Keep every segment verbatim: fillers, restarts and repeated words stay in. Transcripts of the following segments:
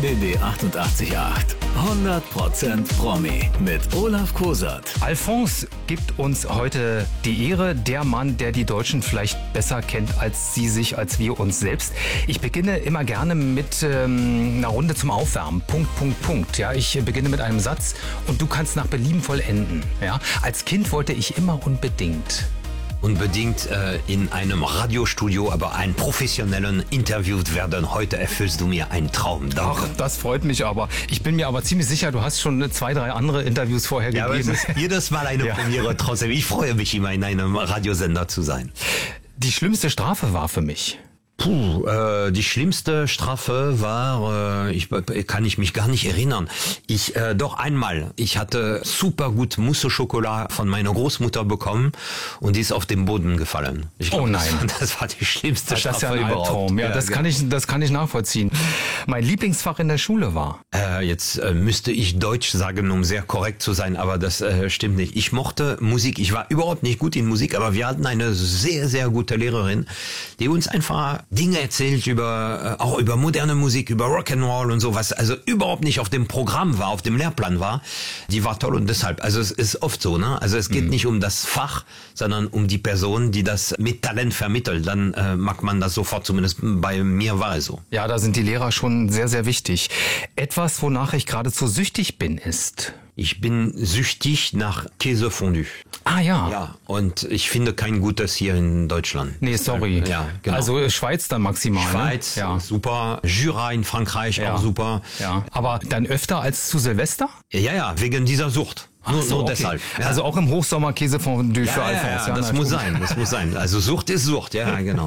R B B achtundachtzig Komma acht. hundert Prozent Promi mit Olaf Kosert. Alphonse gibt uns heute die Ehre, der Mann, der die Deutschen vielleicht besser kennt als sie sich, als wir uns selbst. Ich beginne immer gerne mit ähm, einer Runde zum Aufwärmen. Punkt, Punkt, Punkt. Ja, ich beginne mit einem Satz und du kannst nach Belieben vollenden. Ja, als Kind wollte ich immer unbedingt. Unbedingt äh, in einem Radiostudio, aber einen professionellen interviewt werden. Heute erfüllst du mir einen Traum. Danke. Ach, das freut mich aber. Ich bin mir aber ziemlich sicher, du hast schon zwei, drei andere Interviews vorher ja, gegeben. Aber es ist jedes Mal eine ja. Premiere trotzdem. Ich freue mich immer, in einem Radiosender zu sein. Die schlimmste Strafe war für mich... Puh, äh, die schlimmste Strafe war, äh, ich kann ich mich gar nicht erinnern. Ich äh, doch einmal. Ich hatte super gut Mousse au Chocolat von meiner Großmutter bekommen und die ist auf den Boden gefallen. Ich glaub, oh nein, das war, das war die schlimmste das Strafe ist ja ein überhaupt. Albtraum. Ja, ja, das genau. kann ich, das kann ich nachvollziehen. Mein Lieblingsfach in der Schule war. Äh, jetzt äh, müsste ich Deutsch sagen, um sehr korrekt zu sein, aber das äh, stimmt nicht. Ich mochte Musik. Ich war überhaupt nicht gut in Musik, aber wir hatten eine sehr, sehr gute Lehrerin, die uns einfach Dinge erzählt über, äh, auch über moderne Musik, über Rock'n'Roll und sowas, also überhaupt nicht auf dem Programm war, auf dem Lehrplan war. Die war toll und deshalb, also es ist oft so, ne? Also es geht mhm. nicht um das Fach, sondern um die Person, die das mit Talent vermittelt. Dann äh, mag man das sofort, zumindest bei mir war es so. Ja, da sind die Lehrer schon sehr, sehr wichtig. Etwas, wonach ich geradezu süchtig bin, ist... Ich bin süchtig nach Käsefondue. Ah ja. Ja, und ich finde kein gutes hier in Deutschland. Nee, sorry. Ja, genau. Also Schweiz dann maximal. Schweiz, ne? Ja. Super. Jura in Frankreich, ja. auch super. Ja. Aber dann öfter als zu Silvester? Ja, ja, wegen dieser Sucht. Nur, so, nur okay. deshalb. Ja. Also auch im Hochsommer Käsefondue ja, für ja, Alphonse. Ja, ja, das muss sein, das muss sein. Also Sucht ist Sucht, ja, genau.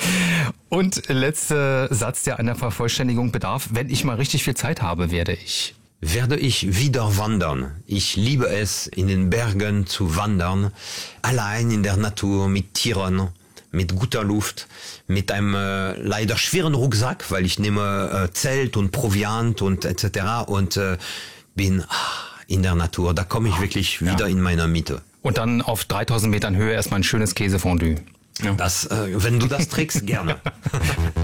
Und letzter Satz, der einer Vervollständigung bedarf. Wenn ich mal richtig viel Zeit habe, werde ich... Werde ich wieder wandern. Ich liebe es, in den Bergen zu wandern, allein in der Natur, mit Tieren, mit guter Luft, mit einem äh, leider schweren Rucksack, weil ich nehme äh, Zelt und Proviant und et cetera und äh, bin ah, in der Natur. Da komme ich wirklich wieder ja. in meiner Mitte. Und dann auf dreitausend Metern Höhe erstmal ein schönes Käsefondue. Ja. Das, äh, wenn du das trägst, gerne.